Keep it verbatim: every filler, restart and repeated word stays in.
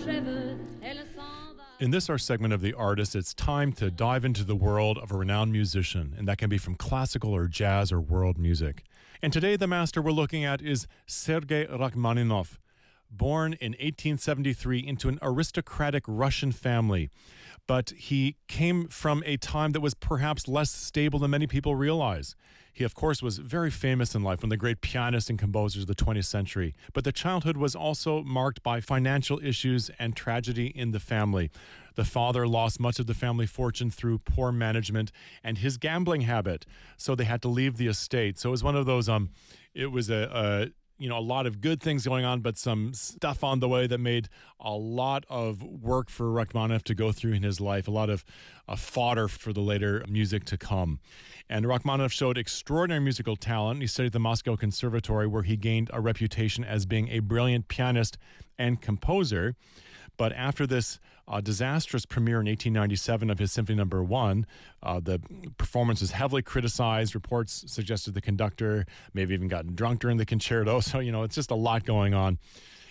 In this, our segment of The Artist, it's time to dive into the world of a renowned musician, and that can be from classical or jazz or world music. And today, the master we're looking at is Sergei Rachmaninoff, born in eighteen seventy-three into an aristocratic Russian family. But he came from a time that was perhaps less stable than many people realize. He, of course, was very famous in life, one of the great pianists and composers of the twentieth century. But the childhood was also marked by financial issues and tragedy in the family. The father lost much of the family fortune through poor management and his gambling habit, so they had to leave the estate. So it was one of those, um, it was a, a you know, a lot of good things going on, but some stuff on the way that made a lot of work for Rachmaninoff to go through in his life, a lot of uh, fodder for the later music to come. And Rachmaninoff showed extraordinary musical talent. He studied at the Moscow Conservatory, where he gained a reputation as being a brilliant pianist and composer. But after this uh, disastrous premiere in eighteen ninety-seven of his Symphony Number One, uh, the performance was heavily criticized. Reports suggested the conductor may have even gotten drunk during the concerto. So, you know, it's just a lot going on.